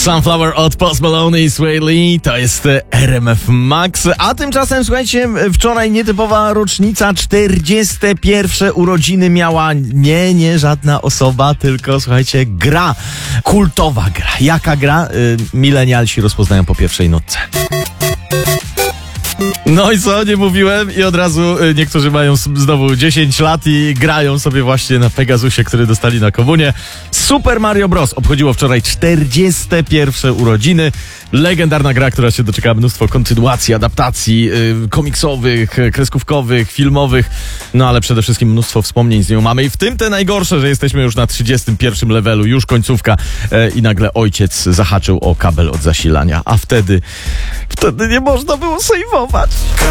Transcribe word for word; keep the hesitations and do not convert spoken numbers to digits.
Sunflower od Post Malone i Sway Lee, to jest R M F Max. A tymczasem, słuchajcie, wczoraj nietypowa rocznica, czterdzieste pierwsze urodziny miała nie, nie żadna osoba, tylko, słuchajcie, gra, kultowa gra. Jaka gra? Y, milenialsi rozpoznają po pierwszej nutce. No i co, nie mówiłem i od razu y, niektórzy mają s- znowu dziesięć lat i grają sobie właśnie na Pegasusie, który dostali na komunie. Super Mario Bros. Obchodziło wczoraj czterdzieste pierwsze urodziny. Legendarna gra, która się doczekała mnóstwo kontynuacji, adaptacji y, komiksowych, y, kreskówkowych, filmowych, no ale przede wszystkim mnóstwo wspomnień z nią mamy i w tym te najgorsze, że jesteśmy już na trzydziestym pierwszym levelu, już końcówka y, i nagle ojciec zahaczył o kabel od zasilania, a wtedy, wtedy nie można było sejwować.